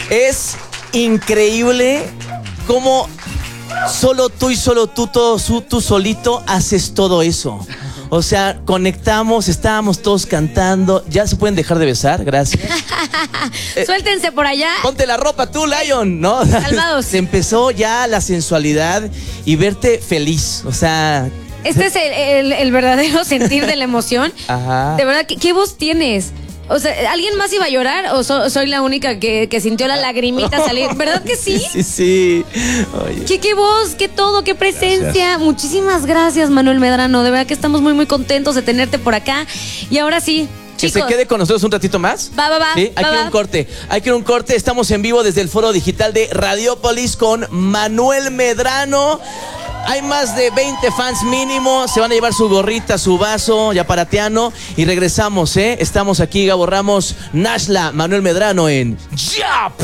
Es increíble cómo solo tú y solo tú, tú solito haces todo eso. O sea, conectamos, estábamos todos cantando. ¿Ya se pueden dejar de besar? Gracias. Suéltense por allá. Ponte la ropa tú, Lion, ¿no? Calmados. Se empezó ya la sensualidad y verte feliz. O sea... Este es el verdadero sentir de la emoción. Ajá. De verdad, ¿qué voz tienes? O sea, ¿alguien más iba a llorar o soy la única que sintió la lagrimita salir? ¿Verdad que sí? Sí. Oye. ¿Qué voz, qué todo, qué presencia? Gracias. Muchísimas gracias, Manuel Medrano. De verdad que estamos muy, muy contentos de tenerte por acá. Y ahora sí, Que chicos. se quede con nosotros un ratito más. Va. Sí, hay que ir a un corte. Hay que ir a un corte. Estamos en vivo desde el foro digital de Radiopolis con Manuel Medrano. Hay más de 20 fans mínimo. Se van a llevar su gorrita, su vaso, yaparatiano. Y regresamos, ¿eh? Estamos aquí, Gabo Ramos, Nashla, Manuel Medrano en Ya.